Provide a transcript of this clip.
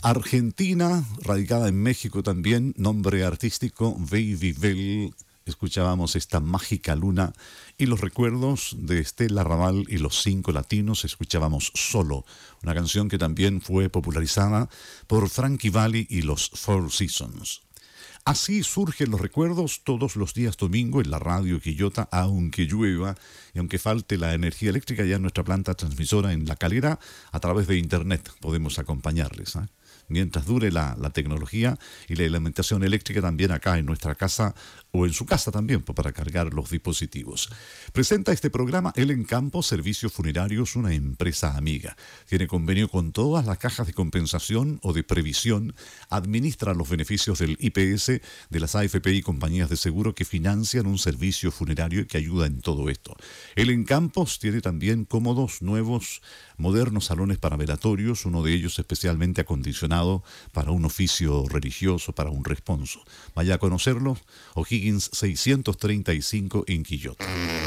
Argentina, radicada en México también, nombre artístico Baby Bell. Escuchábamos esta mágica luna y los recuerdos de Estela Raval y los Cinco Latinos. Escuchábamos Solo, una canción que también fue popularizada por Frankie Valli y los Four Seasons. Así surgen los recuerdos todos los días domingo en la radio Quillota, aunque llueva y aunque falte la energía eléctrica, ya en nuestra planta transmisora en La Calera, a través de internet podemos acompañarles, ¿eh? Mientras dure la tecnología y la alimentación eléctrica también acá en nuestra casa o en su casa también para cargar los dispositivos. Presenta este programa Elen Campos Servicios Funerarios, una empresa amiga. Tiene convenio con todas las cajas de compensación o de previsión, administra los beneficios del IPS, de las AFP y compañías de seguro que financian un servicio funerario y que ayuda en todo esto. Elen Campos tiene también cómodos, nuevos, modernos salones para velatorios, uno de ellos especialmente acondicionado para un oficio religioso, para un responso. Vaya a conocerlo, O'Higgins 635 en Quillota.